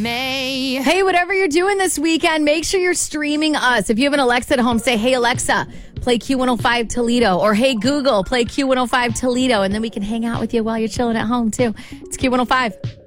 Hey, whatever you're doing this weekend, make sure you're streaming us. If you have an Alexa at home, say, hey, Alexa, play Q105 Toledo. Or, hey, Google, play Q105 Toledo. And then we can hang out with you while you're chilling at home, too. It's Q105.